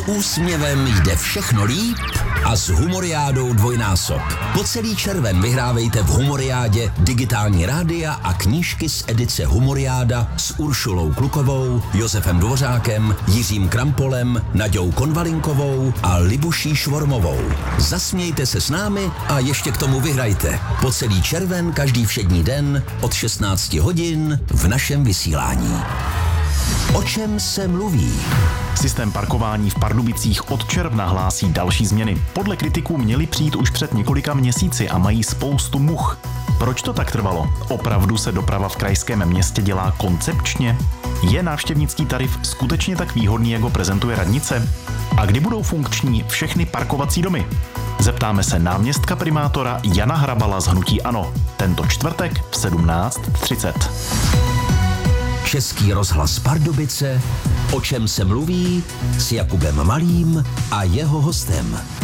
S úsměvem jde všechno líp a s Humoriádou dvojnásob. Po celý červen vyhrávejte v Humoriádě digitální rádia a knížky z edice Humoriáda s Uršulou Klukovou, Josefem Dvořákem, Jiřím Krampolem, Naďou Konvalinkovou a Libuší Švormovou. Zasmějte se s námi a ještě k tomu vyhrajte. Po celý červen každý všední den od 16 hodin v našem vysílání. O čem se mluví? Systém parkování v Pardubicích od června hlásí další změny. Podle kritiků měly přijít už před několika měsíci a mají spoustu much. Proč to tak trvalo? Opravdu se doprava v krajském městě dělá koncepčně? Je návštěvnický tarif skutečně tak výhodný, jako prezentuje radnice? A kdy budou funkční všechny parkovací domy? Zeptáme se náměstka primátora Jana Hrabala z hnutí ANO. Tento čtvrtek v 17:30. Český rozhlas Pardubice, o čem se mluví s Jakubem Malým a jeho hostem.